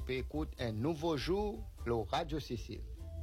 peut écouter un nouveau jour, le Radio Cécile.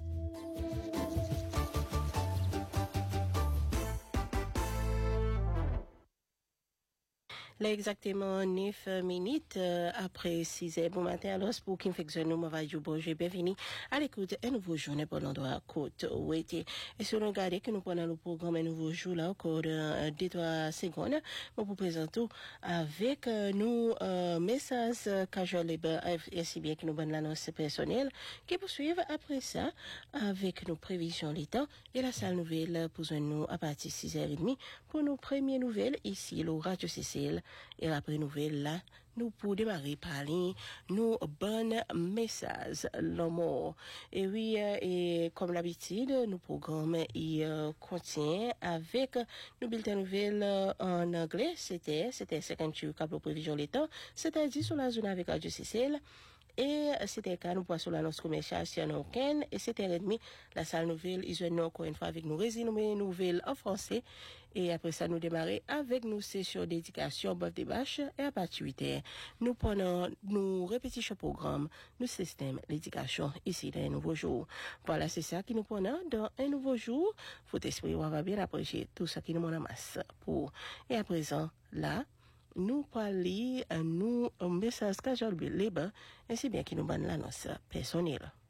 Là, exactement 9 minutes après 6 heures. Bon matin, alors, pour qui me fait que nous m'avons dit bonjour, bienvenue à l'écoute un nouveau journée pour l'endroit côte ouest. Et si on regarde que nous prenons le programme un nouveau jour là, encore 2-3 secondes, on vous présente avec nous message casual labor, ainsi bien que nous bonne l'annonce personnelle, qui poursuivent après ça avec nos prévisions l'état et la salle nouvelle pour nous à partir de 6h30 pour nos premières nouvelles ici, le Radio Cécile. Et après nouvelle là, nous pour démarrer parler nous bon message l'amour. Et oui, et comme l'habitude, nous programme contient avec nos bulletins nouvelles en anglais, c'était 58 câble prévision l'état, c'est-à-dire sur la zone avec Radio Cécile. Et c'était le cas, nous passons la l'annonce commerciale si on a aucun. Et c'était l'ennemi, la salle nouvelle, ils ont encore une fois avec nous résumé nouvelles en français. Et après ça, nous démarrer avec nos sessions d'éducation, bof des bâches, et à partir de 8h, nous prenons nos répétitions programmes, nos systèmes d'éducation ici dans un nouveau jour. Voilà, c'est ça qui nous prenons dans un nouveau jour. Faut esprit, on va bien apprécier tout ça qui nous en masse pour. Et à présent, là, nous parler nous un message casual labor ainsi bien qui nous donne l'annonce personnelle.